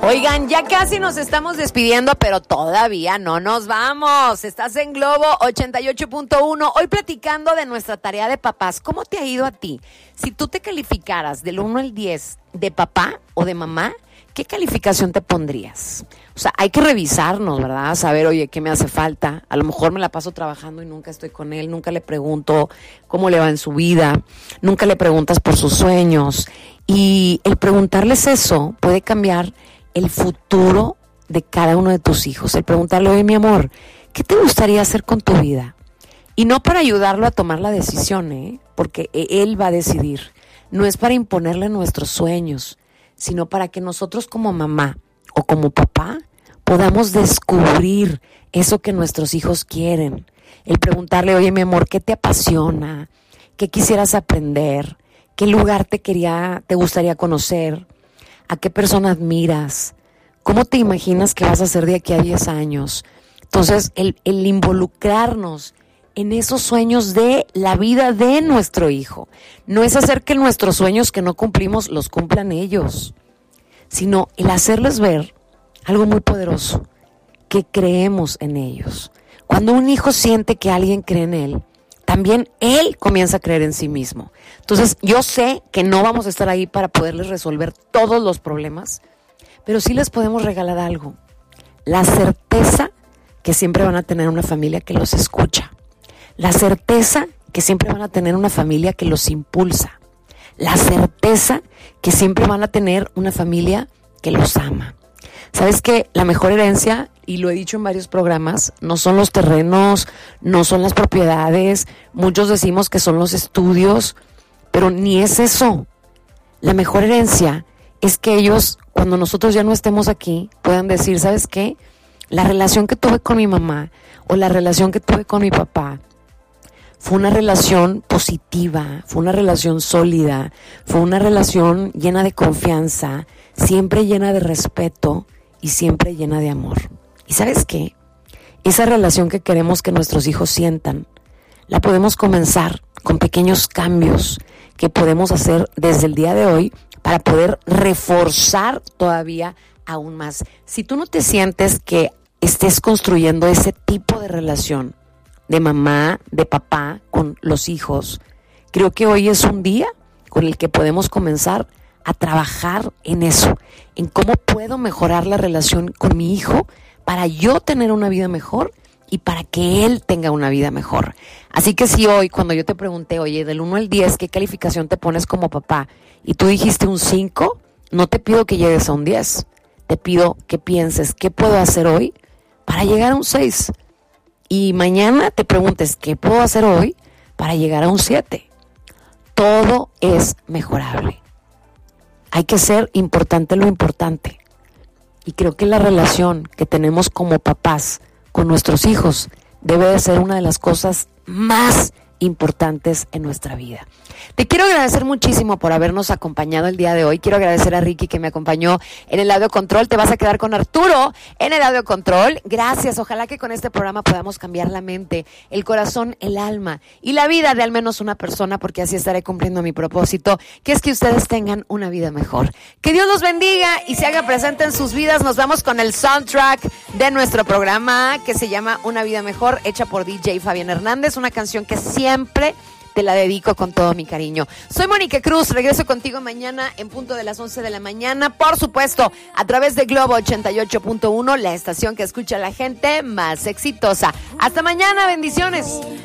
Oigan, ya casi nos estamos despidiendo, pero todavía no nos vamos. Estás en Globo 88.1. Hoy platicando de nuestra tarea de papás. ¿Cómo te ha ido a ti? Si tú te calificaras del 1 al 10 de papá o de mamá, ¿qué calificación te pondrías? O sea, hay que revisarnos, ¿verdad? Saber, oye, ¿qué me hace falta? A lo mejor me la paso trabajando y nunca estoy con él, nunca le pregunto cómo le va en su vida, nunca le preguntas por sus sueños. Y el preguntarles eso puede cambiar el futuro de cada uno de tus hijos. El preguntarle, oye, mi amor, ¿qué te gustaría hacer con tu vida? Y no para ayudarlo a tomar la decisión, porque él va a decidir. No es para imponerle nuestros sueños, sino para que nosotros como mamá o como papá podamos descubrir eso que nuestros hijos quieren. El preguntarle, oye, mi amor, ¿qué te apasiona? ¿Qué quisieras aprender? ¿Qué lugar te gustaría conocer? ¿A qué persona admiras? ¿Cómo te imaginas que vas a ser de aquí a 10 años? Entonces, el involucrarnos en esos sueños de la vida de nuestro hijo. No es hacer que nuestros sueños que no cumplimos los cumplan ellos, sino el hacerles ver algo muy poderoso, que creemos en ellos. Cuando un hijo siente que alguien cree en él, también él comienza a creer en sí mismo. Entonces, yo sé que no vamos a estar ahí para poderles resolver todos los problemas, pero sí les podemos regalar algo. La certeza que siempre van a tener una familia que los escucha. La certeza que siempre van a tener una familia que los impulsa. La certeza que siempre van a tener una familia que los ama. ¿Sabes qué? La mejor herencia, y lo he dicho en varios programas, no son los terrenos, no son las propiedades. Muchos decimos que son los estudios, pero ni es eso. La mejor herencia es que ellos, cuando nosotros ya no estemos aquí, puedan decir, ¿sabes qué? La relación que tuve con mi mamá o la relación que tuve con mi papá fue una relación positiva, fue una relación sólida, fue una relación llena de confianza, siempre llena de respeto y siempre llena de amor. ¿Y sabes qué? Esa relación que queremos que nuestros hijos sientan, la podemos comenzar con pequeños cambios que podemos hacer desde el día de hoy para poder reforzar todavía aún más. Si tú no te sientes que estés construyendo ese tipo de relación de mamá, de papá con los hijos, creo que hoy es un día con el que podemos comenzar a trabajar en eso, en cómo puedo mejorar la relación con mi hijo para yo tener una vida mejor y para que él tenga una vida mejor. Así que si hoy, cuando yo te pregunté, oye, del 1 al 10, ¿qué calificación te pones como papá? Y tú dijiste un 5, no te pido que llegues a un 10. Te pido que pienses, ¿qué puedo hacer hoy para llegar a un 6? Y mañana te preguntes, ¿qué puedo hacer hoy para llegar a un 7? Todo es mejorable. Hay que ser importante lo importante. Y creo que la relación que tenemos como papás con nuestros hijos debe de ser una de las cosas más importantes en nuestra vida. Te quiero agradecer muchísimo por habernos acompañado el día de hoy. Quiero agradecer a Ricky que me acompañó en el audio control. Te vas a quedar con Arturo en el audio control. Gracias. Ojalá que con este programa podamos cambiar la mente, el corazón, el alma y la vida de al menos una persona, porque así estaré cumpliendo mi propósito, que es que ustedes tengan una vida mejor. Que Dios los bendiga y se haga presente en sus vidas. Nos vamos con el soundtrack de nuestro programa que se llama Una Vida Mejor, hecha por DJ Fabián Hernández, una canción que siempre te la dedico con todo mi cariño. Soy Mónica Cruz, regreso contigo mañana en punto de las 11 de la mañana, por supuesto, a través de Globo 88.1, la estación que escucha a la gente más exitosa. Hasta mañana, bendiciones.